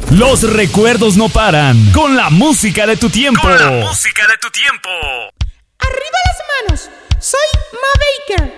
Los recuerdos no paran. Con la música de tu tiempo. Con la música de tu tiempo. Arriba las manos. Soy Ma Baker.